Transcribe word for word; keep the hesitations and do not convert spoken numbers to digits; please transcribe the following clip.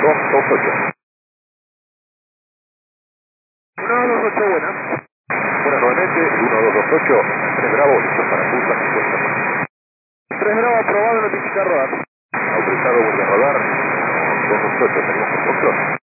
dos ocho. uno dos ocho, buena. Bueno, nuevamente, uno dos dos ocho, tres Bravo, listo para curva cincuenta. tres Bravo aprobado, notificar rodar. Autorizado, vuelve a rodar. dos dos ocho, tenemos un control.